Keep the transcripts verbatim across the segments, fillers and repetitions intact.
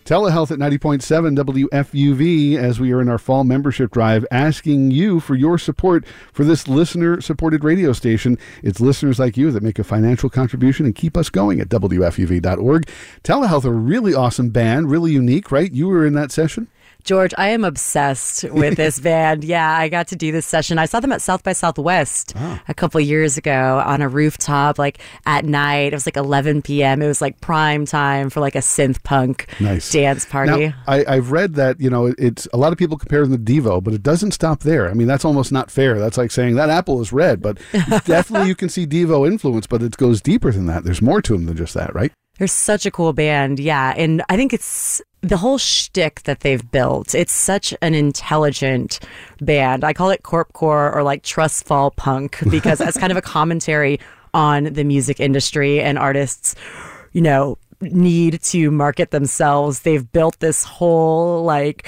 Telehealth at ninety point seven W F U V as we are in our fall membership drive, asking you for your support for this listener-supported radio station. It's listeners like you that make a financial contribution and keep us going at W F U V dot org. Telehealth, a really awesome band, really unique, right? You were in that session? George, I am obsessed with this band. Yeah, I got to do this session. I saw them at South by Southwest oh. a couple years ago on a rooftop, like at night. It was like eleven p.m. It was like prime time for like a synth punk nice. dance party. Now, I, I've read that, you know, it's a lot of people compare them to Devo, but it doesn't stop there. I mean, that's almost not fair. That's like saying that apple is red, but definitely you can see Devo influence, but it goes deeper than that. There's more to them than just that, right? They're such a cool band, yeah. And I think it's the whole shtick that they've built. It's such an intelligent band. I call it corpcore or like trust fall punk because it's kind of a commentary on the music industry and artists, you know, need to market themselves. They've built this whole like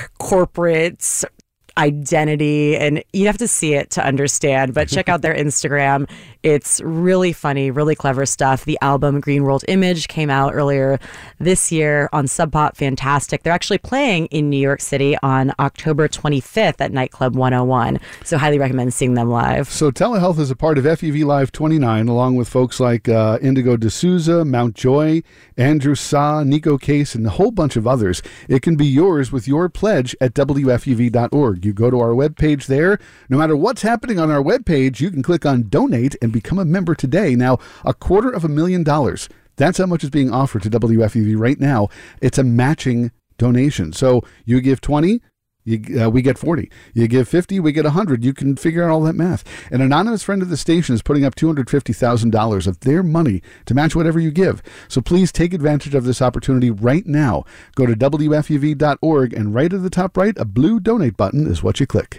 corporate identity, and you have to see it to understand, but check out their Instagram. It's really funny, really clever stuff. The album Green World Image came out earlier this year on Sub Pop. Fantastic. They're actually playing in New York City on October twenty-fifth at Nightclub one oh one, so highly recommend seeing them live. So Telehealth is a part of F U V Live twenty-nine, along with folks like uh, Indigo D'Souza, Mountjoy, Andrew Sa, Nico Case, and a whole bunch of others. It can be yours with your pledge at W F U V dot org. You go to our webpage there. No matter what's happening on our webpage, you can click on Donate and become a member today. Now, a quarter of a million dollars. That's how much is being offered to W F U V right now. It's a matching donation. So you give twenty, you, uh, we get forty. You give fifty, we get one hundred. You can figure out all that math. An anonymous friend of the station is putting up two hundred fifty thousand dollars of their money to match whatever you give. So please take advantage of this opportunity right now. Go to W F U V dot org, and right at the top right, a blue donate button is what you click.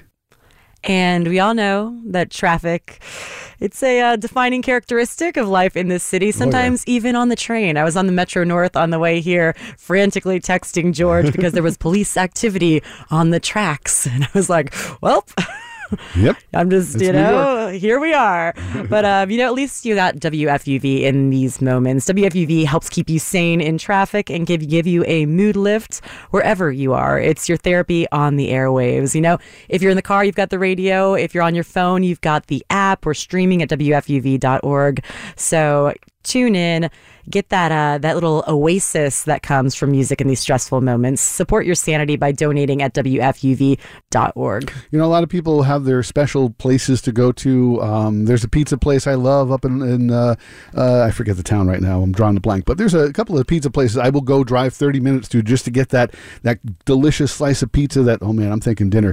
And we all know that traffic, it's a uh, defining characteristic of life in this city, sometimes oh, yeah. even on the train. I was on the Metro North on the way here, frantically texting George because there was police activity on the tracks. And I was like, well... Yep. I'm just, it's you know, here we are. But, uh, you know, at least you got W F U V in these moments. W F U V helps keep you sane in traffic and give, give you a mood lift wherever you are. It's your therapy on the airwaves. You know, if you're in the car, you've got the radio. If you're on your phone, you've got the app. We're streaming at W F U V dot org. So tune in. Get that uh, that little oasis that comes from music in these stressful moments. Support your sanity by donating at W F U V dot org. You know, a lot of people have their special places to go to. Um, there's a pizza place I love up in, in uh, uh, I forget the town right now. I'm drawing a blank. But there's a couple of pizza places I will go drive thirty minutes to just to get that that delicious slice of pizza that, oh man, I'm thinking dinner.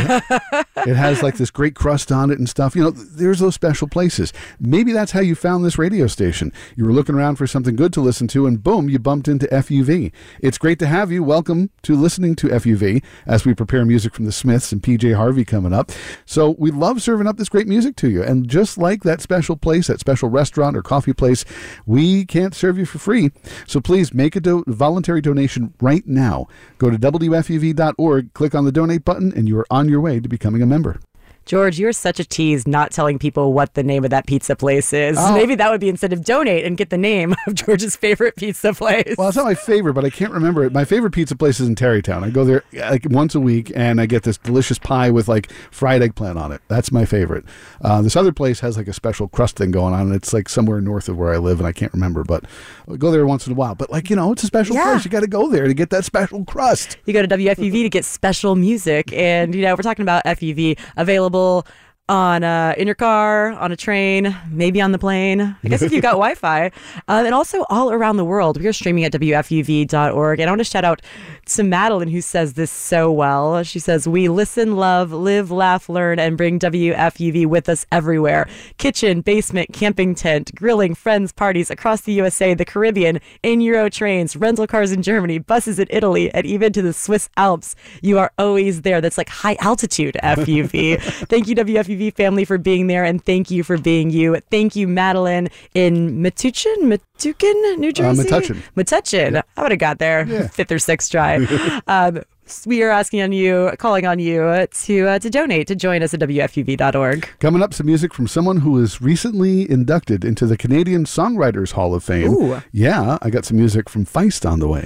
It has like this great crust on it and stuff. You know, there's those special places. Maybe that's how you found this radio station. You were looking around for something something good to listen to, and boom, you bumped into F U V. It's great to have you. Welcome to listening to F U V as we prepare music from the Smiths and P J Harvey coming up. So we love serving up this great music to you. And just like that special place, that special restaurant or coffee place, we can't serve you for free. So please make a do- voluntary donation right now. Go to W F U V dot org, click on the donate button, and you are on your way to becoming a member. George, you're such a tease not telling people what the name of that pizza place is. Oh. Maybe that would be instead of donate and get the name of George's favorite pizza place. Well, it's not my favorite, but I can't remember it. My favorite pizza place is in Tarrytown. I go there like once a week, and I get this delicious pie with like fried eggplant on it. That's my favorite. Uh, this other place has like a special crust thing going on, and it's like somewhere north of where I live, and I can't remember, but I go there once in a while. But like, you know, it's a special yeah. place. You got to go there to get that special crust. You go to W F U V to get special music, and, you know, we're talking about F U V available on uh, in your car, on a train, maybe on the plane. I guess if you've got Wi-Fi. Uh, and also all around the world. We are streaming at W F U V dot org. And I want to shout out to Madeline, who says this so well. She says, we listen, love, live, laugh, learn, and bring W F U V with us everywhere. Kitchen, basement, camping tent, grilling, friends, parties across the U S A, the Caribbean, in Euro trains, rental cars in Germany, buses in Italy, and even to the Swiss Alps. You are always there. That's like high altitude F U V. Thank you, W F U V family, for being there, and thank you for being you. Thank you, Madeline, in Metuchen, Metuchen, New Jersey? Uh, Metuchen. Metuchen. Yeah. I would have got there yeah. fifth or sixth try. um, we are asking on you, calling on you to uh, to donate, to join us at W F U V dot org. Coming up, some music from someone who was recently inducted into the Canadian Songwriters Hall of Fame. Ooh. Yeah, I got some music from Feist on the way.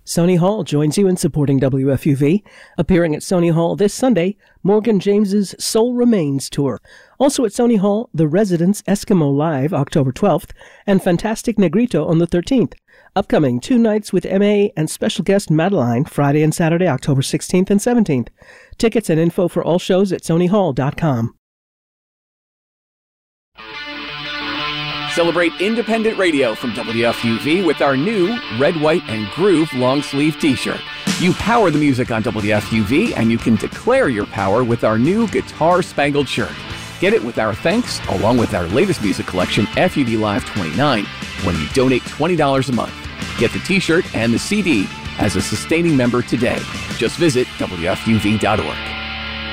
Sony Hall joins you in supporting W F U V. Appearing at Sony Hall this Sunday, Morgan James's Soul Remains Tour. Also at Sony Hall, The Residents Eskimo Live, October twelfth, and Fantastic Negrito on the thirteenth. Upcoming two nights with M A and special guest Madeline, Friday and Saturday, October sixteenth and seventeenth. Tickets and info for all shows at sony hall dot com. Celebrate independent radio from W F U V with our new Red, White, and Groove long sleeve t-shirt. You power the music on W F U V, and you can declare your power with our new Guitar Spangled shirt. Get it with our thanks, along with our latest music collection, F U V Live twenty-nine, when you donate twenty dollars a month. Get the t-shirt and the C D as a sustaining member today. Just visit W F U V dot org.